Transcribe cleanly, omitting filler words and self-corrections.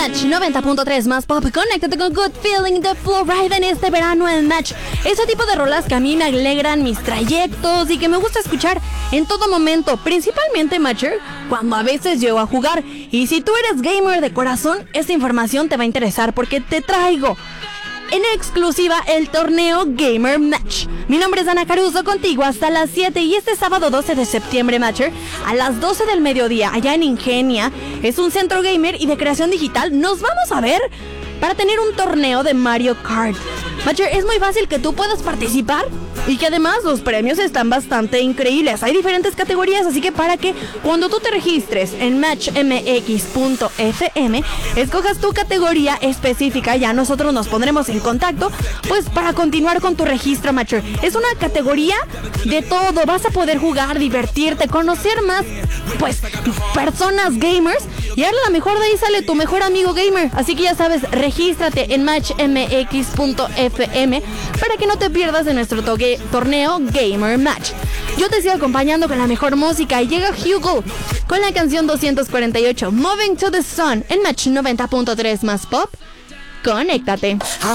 Match 90.3 más pop. Conéctate con Good Feeling de Flo Rida en este verano en Match. Ese tipo de rolas que a mí me alegran mis trayectos y que me gusta escuchar en todo momento, principalmente Matcher, cuando a veces llego a jugar. Y si tú eres gamer de corazón, esta información te va a interesar porque te traigo en exclusiva el torneo Gamer Match. Mi nombre es Ana Caruso, contigo hasta las 7 y este sábado 12 de septiembre, Matcher, a las 12 del mediodía, allá en Ingenia, es un centro gamer y de creación digital. Nos vamos a ver para tener un torneo de Mario Kart. Matcher, es muy fácil que tú puedas participar y que además los premios están bastante increíbles. Hay diferentes categorías, así que para que cuando tú te registres en matchmx.fm, escojas tu categoría específica, ya nosotros nos pondremos en contacto, pues para continuar con tu registro, Matcher. Es una categoría de todo, vas a poder jugar, divertirte, conocer más, pues, personas gamers, y ahora la mejor de ahí sale tu mejor amigo gamer. Así que ya sabes, regístrate en matchmx.fm para que no te pierdas de nuestro torneo Gamer Match. Yo te sigo acompañando con la mejor música y llega Hugo con la canción 248 Moving to the Sun en Match 90.3 más pop. Conéctate.